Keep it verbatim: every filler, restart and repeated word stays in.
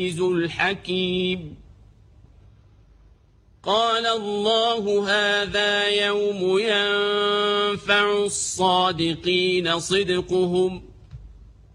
الحكيم. قال الله هذا يوم ينفع الصادقين صدقهم